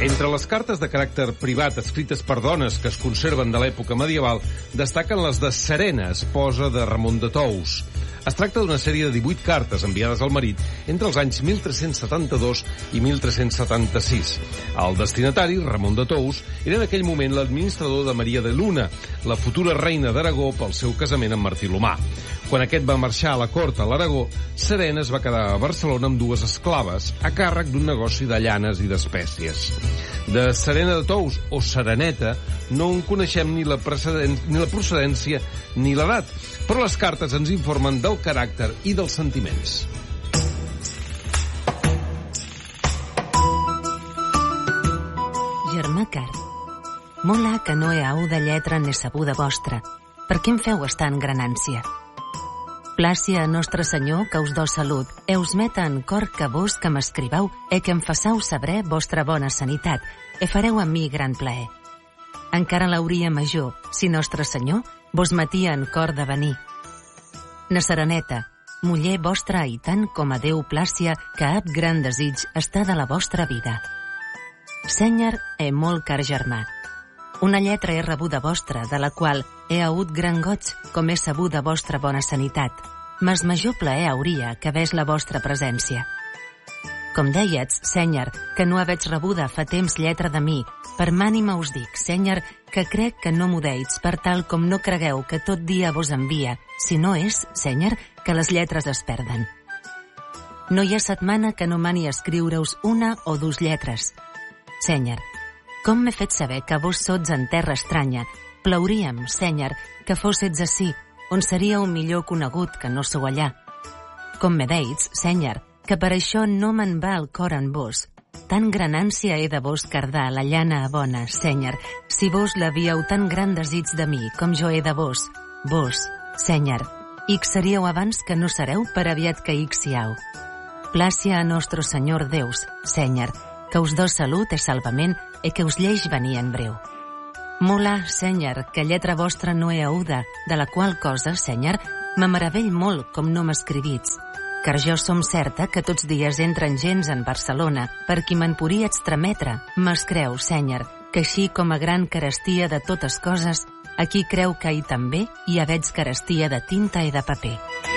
Entre les cartes de caràcter privat escrites per dones que es conserven de l'època medieval destaquen les de Serena, esposa de Ramon de Tous. Es tracta d'una sèrie de 18 cartes enviades al marit entre els anys 1372 i 1376. El destinatari, Ramon de Tous, era en aquell moment l'administrador de Maria de Luna, la futura reina d'Aragó pel seu casament amb Martí l'Humà. Quan aquest va marxar a la cort a l'Aragó, Serena es va quedar a Barcelona amb 2 esclaves, a càrrec d'un negoci de llanes i d'espècies. De Serena de Tous, o Sereneta, no en coneixem ni la procedència ni l'edat, però les cartes ens informen del caràcter i dels sentiments. Germà car, mola que no he au de lletra ne sabuda vostra, per què em feu estar en gran ànsia? Plàcia a Nostre Senyor que us do salut, us meta en cor que vos que m'escriveu que em façau saber vostra bona sanitat, fareu a mi gran plaer. Encara l'hauria major, si Nostre Senyor vos matia en cor de venir. Na Sereneta, muller vostra i tant com a Déu plàcia que ap gran desig està de la vostra vida. Senyor, molt car germà, una lletra he rebuda vostra, de la qual he hagut gran goig, com he sabuda vostra bona sanitat, mas major plaer hauria que ves la vostra presència. Com dèiets, senyor, que no aveig rebuda fa temps lletra de mi, per m'ànima us dic, senyor, que crec que no m'ho deits, per tal com no cregueu que tot dia vos envia, si no és, senyor, que les lletres es perden. No hi ha setmana que no mani escriure-us 1 o 2 lletres. Senyor, com m'he fet saber que vos sots en terra estranya, plauríem, senyor, que fóssets ací, on seríeu millor conegut que no sou allà. Com me deits, senyor, que per això no me'n va el cor en vos. Tan gran ànsia he de vos cardar la llana a bona, senyor, si vos l'havíeu tan gran desig de mi com jo he de vos. Vos, senyor, ic seríeu abans que no sereu per aviat que ic siau. Plàcia a Nostre Senyor Deus, senyor, que us do salut e salvament que us lleix venir en breu. Mola, senyor, que lletra vostra no he auda, de la qual cosa, senyor, me meravell molt com no m'escrivits, car jo som certa que tots dies entren gens en Barcelona per qui me'n poríets trametre, mas creu, senyor, que així com a gran carestia de totes coses, aquí creu que hi també hi aveig carestia de tinta i de paper.